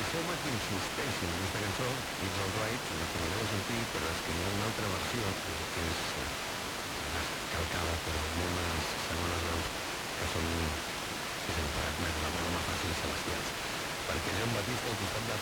deixeu-me que insisteixi en aquesta cançó, It's All Right, la tornareu a sentir, però és que hi ha una altra versió que és calcada per algunes segones veus que són, si se'm permet la broma, fàcil celestials. Perquè Jon Batista al costat de